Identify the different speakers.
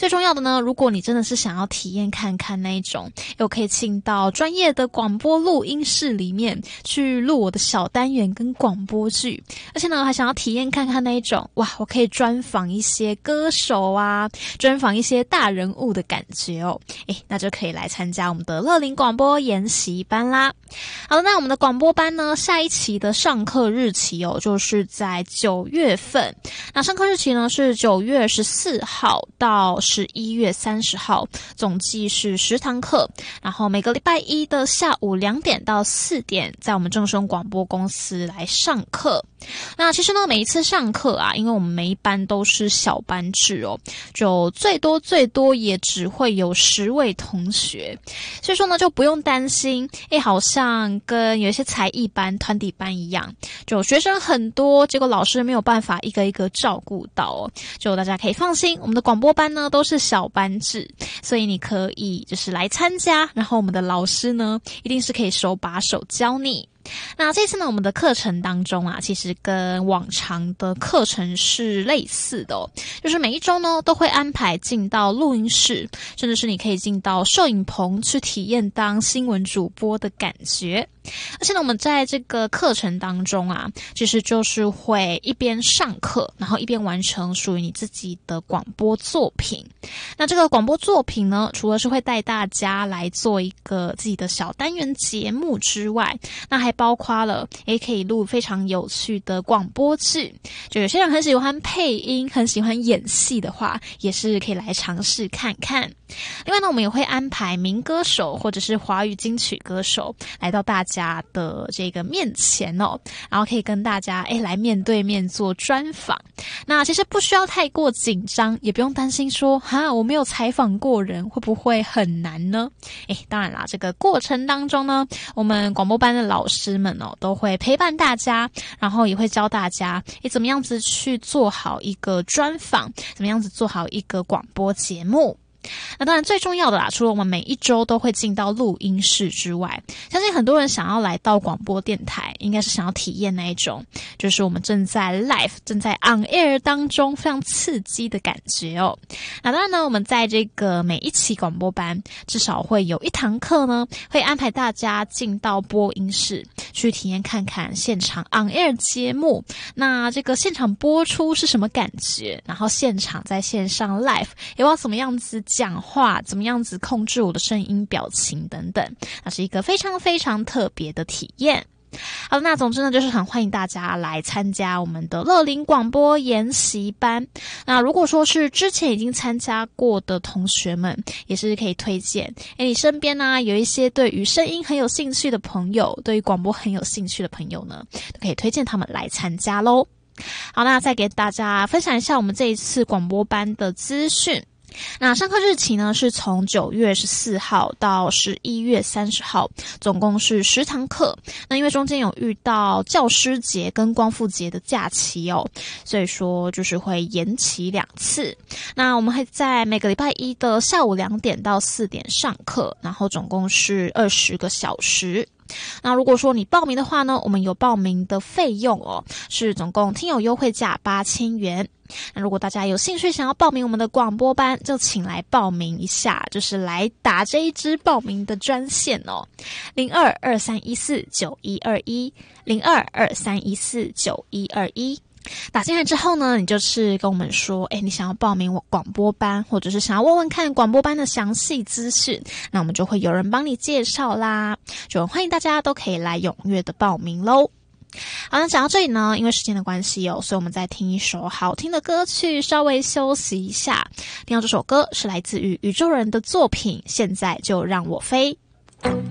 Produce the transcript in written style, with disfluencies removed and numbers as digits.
Speaker 1: 最重要的呢，如果你真的是想要体验看看那一种，我可以进到专业的广播录音室里面去录我的小单元跟广播剧，而且呢还想要体验看看那一种，哇，我可以专访一些歌手啊，专访一些大人物的感觉哦，那就可以来参加我们的乐龄广播研习班啦。好了，那我们的广播班呢，下一期的上课日期哦，就是在9月份。那上课日期呢是9月14号到11月30号，总计是10堂课。然后每个礼拜一的下午2点到4点，在我们正声广播公司来上课。那其实呢，每一次上课啊，因为我们每一班都是小班制哦，就最多也只会有10位同学，所以说呢，就不用担心，好像跟有一些才艺班、团体班一样，就学生很多，结果老师没有办法一个一个照顾到哦。就大家可以放心，我们的广播班呢都是小班制，所以你可以就是来参加，然后我们的老师呢一定是可以手把手教你。那这次呢，我们的课程当中啊，其实跟往常的课程是类似的哦，就是每一周呢都会安排进到录音室，甚至是你可以进到摄影棚去体验当新闻主播的感觉。而且呢，我们在这个课程当中啊，其实就是会一边上课，然后一边完成属于你自己的广播作品。那这个广播作品呢，除了是会带大家来做一个自己的小单元节目之外，那还包括了可以录非常有趣的广播剧。就有些人很喜欢配音，很喜欢演戏的话，也是可以来尝试看看。另外呢，我们也会安排民歌手或者是华语金曲歌手来到大家的这个面前哦，然后可以跟大家来面对面做专访。那其实不需要太过紧张，也不用担心说我没有采访过人会不会很难呢？当然啦，这个过程当中呢，我们广播班的老师们都会陪伴大家，然后也会教大家怎么样子去做好一个专访，怎么样子做好一个广播节目。那当然最重要的啦，除了我们每一周都会进到录音室之外，相信很多人想要来到广播电台，应该是想要体验那一种就是我们正在 live 正在 on air 当中非常刺激的感觉哦。那当然呢，我们在这个每一期广播班至少会有1堂课呢，会安排大家进到播音室去体验看看现场 on air 节目，那这个现场播出是什么感觉，然后现场在线上 live 也要怎么样子讲话，怎么样子控制我的声音表情等等，那是一个非常非常特别的体验。好的，那总之呢，就是很欢迎大家来参加我们的乐龄广播研习班。那如果说是之前已经参加过的同学们，也是可以推荐你身边呢有一些对于声音很有兴趣的朋友，对于广播很有兴趣的朋友呢，都可以推荐他们来参加咯。好，那再给大家分享一下我们这一次广播班的资讯。那上课日期呢是从9月14号到11月30号，总共是10堂课。那因为中间有遇到教师节跟光复节的假期哦，所以说就是会延期2次。那我们会在每个礼拜一的下午2点到4点上课，然后总共是20个小时。那如果说你报名的话呢，我们有报名的费用哦，是总共听友优惠价8000元。那如果大家有兴趣想要报名我们的广播班，就请来报名一下，就是来打这一支报名的专线哦，0223149121 0223149121。打进来之后呢，你就是跟我们说你想要报名我广播班，或者是想要问问看广播班的详细资讯，那我们就会有人帮你介绍啦，就欢迎大家都可以来踊跃的报名咯。好，那讲到这里呢，因为时间的关系所以我们再听一首好听的歌曲，稍微休息一下。听到这首歌是来自于宇宙人的作品《现在就让我飞》。